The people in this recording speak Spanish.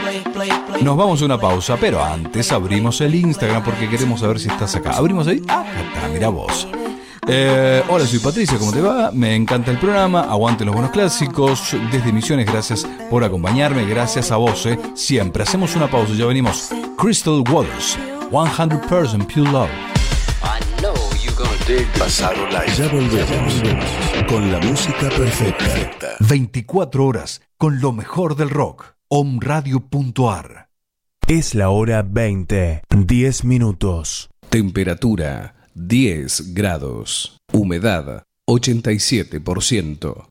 Nos vamos a una pausa, pero antes abrimos el Instagram porque queremos saber si estás acá. ¿Abrimos ahí? Ah, está, mira vos. Hola, soy Patricia, ¿cómo te va? Me encanta el programa, aguante los buenos clásicos. Desde Misiones, gracias por acompañarme, gracias a vos, siempre. Hacemos una pausa, ya venimos. Crystal Waters, 100% Pure Love. Pasaron la... Ya volvemos con la música perfecta. 24 horas con lo mejor del rock. Omradio.ar. Es la hora 20, 10 minutos. Temperatura 10 grados. Humedad 87%.